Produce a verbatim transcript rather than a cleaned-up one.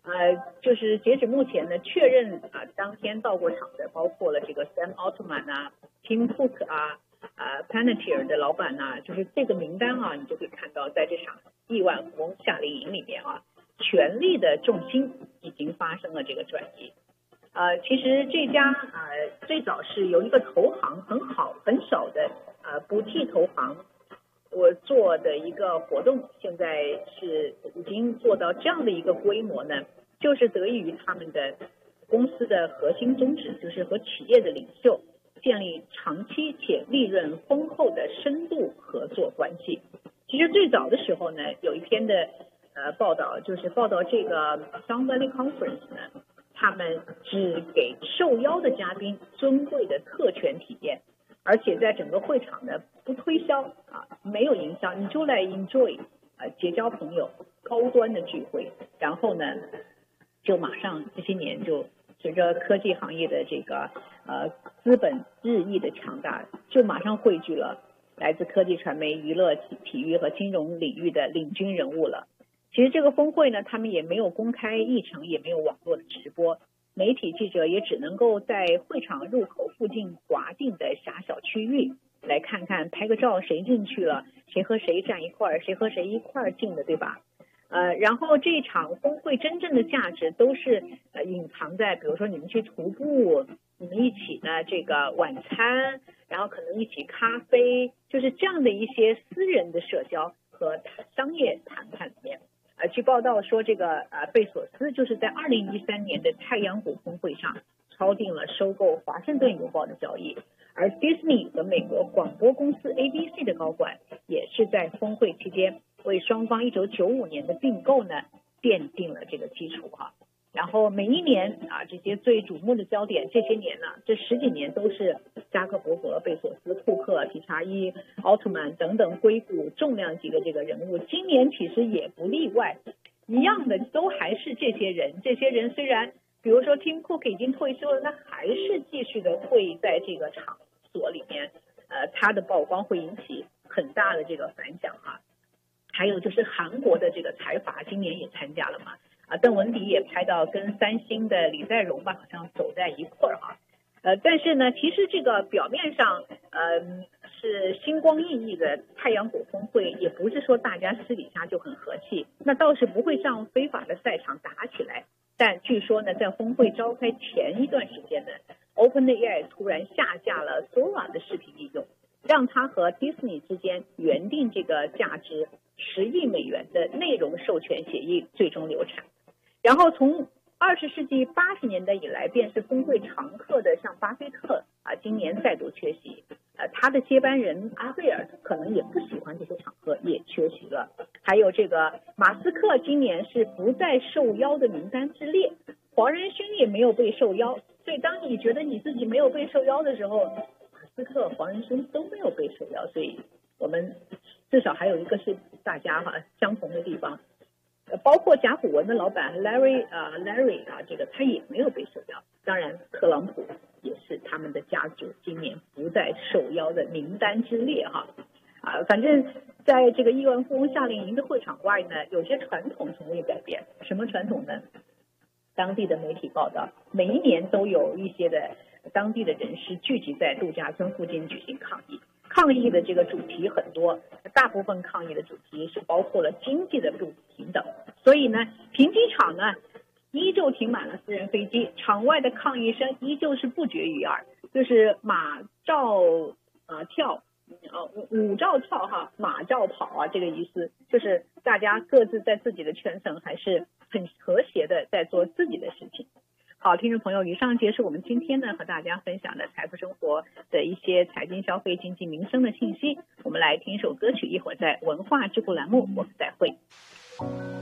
呃，就是截止目前呢，确认啊、呃、当天到过场的包括了这个 Sam Altman 啊、Tim Cook 啊、啊 Palantir 的老板呐、啊，就是这个名单啊，你就可以看到在这场亿万富翁夏令营里面啊，权力的重心已经发生了这个转移。呃，其实这家呃最早是由一个投行很好很少的呃不替投行我做的一个活动，现在是已经做到这样的一个规模呢，就是得益于他们的公司的核心宗旨，就是和企业的领袖建立长期且利润丰厚的深度合作关系。其实最早的时候呢，有一篇的呃报道，就是报道这个 Sun Valley Conference 呢，他们只给受邀的嘉宾尊贵的特权体验，而且在整个会场呢不推销啊，没有营销，你就来 enjoy 啊，结交朋友，高端的聚会。然后呢，就马上这些年就随着科技行业的这个呃资本日益的强大，就马上汇聚了来自科技、传媒、娱乐、体育和金融领域的领军人物了。其实这个峰会呢，他们也没有公开议程，也没有网络的直播，媒体记者也只能够在会场入口附近划定的狭小区域来看看，拍个照，谁进去了，谁和谁站一块儿，谁和谁一块儿进的，对吧？呃，然后这一场峰会真正的价值都是呃隐藏在，比如说你们去徒步，你们一起呢这个晚餐，然后可能一起咖啡，就是这样的一些私人的社交和商业谈判里面。呃，据报道说，这个呃贝索斯就是在二零一三年的太阳谷峰会上敲定了收购华盛顿邮报的交易，而 Disney 和美国广播公司 A B C 的高管也是在峰会期间为双方一九九五年的并购呢奠定了这个基础啊。然后每一年啊，这些最瞩目的焦点，这些年呢，这十几年都是扎克伯格、贝索斯、库克、皮查伊、奥特曼等等硅谷重量级的这个人物，今年其实也不例外，一样的都还是这些人。这些人虽然比如说 Tim Cook 已经退休了，他还是继续的会在这个场所里面，呃，他的曝光会引起很大的这个反响啊。还有就是韩国的这个财阀今年也参加了嘛。啊，邓文迪也拍到跟三星的李在镕吧，好像走在一块儿哈。呃，但是呢，其实这个表面上，呃，是星光熠熠的太阳谷峰会，也不是说大家私底下就很和气，那倒是不会上非法的赛场打起来。但据说呢，在峰会召开前一段时间呢 ，OpenAI 突然下架了 Sora 的视频应用，让它和 Disney 之间原定这个价值十亿美元的内容授权协议最终流产。然后从二十世纪八十年代以来，便是峰会常客的像巴菲特啊，今年再度缺席。呃，他的接班人阿贝尔可能也不喜欢这些场合，也缺席了。还有这个马斯克今年是不在受邀的名单之列，黄仁勋也没有被受邀。所以当你觉得你自己没有被受邀的时候，马斯克、黄仁勋都没有被受邀，所以我们至少还有一个是大家哈相同的地方。包括甲骨文的老板 Larry 啊、呃、Larry 啊，这个他也没有被受邀。当然，特朗普也是他们的家族今年不在受邀的名单之列哈。啊，反正在这个亿万富翁夏令营的会场外呢，有些传统从未改变。什么传统呢？当地的媒体报道，每一年都有一些的当地的人士聚集在度假村附近举行抗议。抗议的这个主题很多，大部分抗议的主题是包括了经济的不平等，所以呢，停机场呢依旧停满了私人飞机，场外的抗议声依旧是不绝于耳，就是马照呃跳，呃舞照跳哈，马照跑啊，这个意思就是大家各自在自己的圈层还是很和谐的在做自己的事情。好，听众朋友，以上节是我们今天呢和大家分享的财富生活的一些财经、消费、经济、民生的信息。我们来听一首歌曲，一会儿在文化之步栏目我们再会。